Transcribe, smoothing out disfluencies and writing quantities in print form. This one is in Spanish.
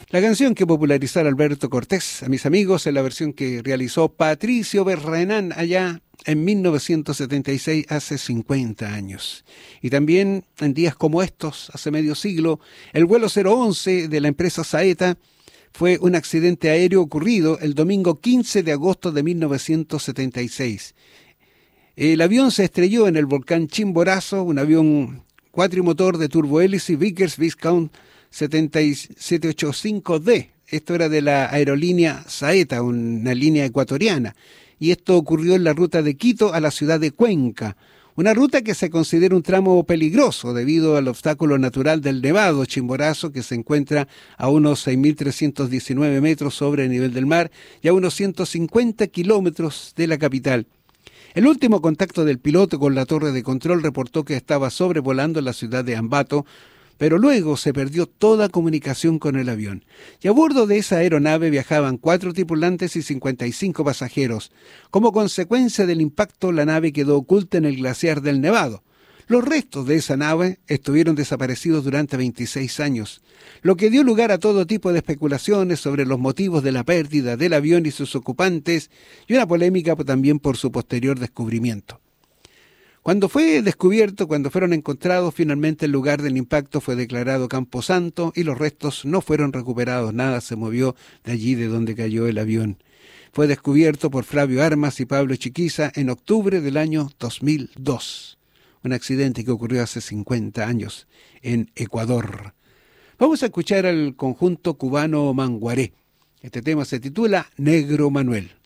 La canción que popularizara Alberto Cortés, a mis amigos, en la versión que realizó Patricio Berrenán allá en 1976, hace 50 años. Y también en días como estos, hace medio siglo, el vuelo 011 de la empresa Saeta fue un accidente aéreo ocurrido el domingo 15 de agosto de 1976. El avión se estrelló en el volcán Chimborazo, un avión cuatrimotor de turbohélice Vickers Viscount 7785D. Esto era de la aerolínea Saeta, una línea ecuatoriana. Y esto ocurrió en la ruta de Quito a la ciudad de Cuenca. Una ruta que se considera un tramo peligroso debido al obstáculo natural del Nevado Chimborazo, que se encuentra a unos 6.319 metros sobre el nivel del mar y a unos 150 kilómetros de la capital. El último contacto del piloto con la torre de control reportó que estaba sobrevolando la ciudad de Ambato, pero luego se perdió toda comunicación con el avión. Y a bordo de esa aeronave viajaban 4 tripulantes y 55 pasajeros. Como consecuencia del impacto, la nave quedó oculta en el glaciar del Nevado. Los restos de esa nave estuvieron desaparecidos durante 26 años, lo que dio lugar a todo tipo de especulaciones sobre los motivos de la pérdida del avión y sus ocupantes, y una polémica también por su posterior descubrimiento. Cuando fue descubierto, cuando fueron encontrados, finalmente el lugar del impacto fue declarado camposanto y los restos no fueron recuperados. Nada se movió de allí de donde cayó el avión. Fue descubierto por Flavio Armas y Pablo Chiquiza en octubre del año 2002. Un accidente que ocurrió hace 50 años en Ecuador. Vamos a escuchar al conjunto cubano Manguaré. Este tema se titula Negro Manuel.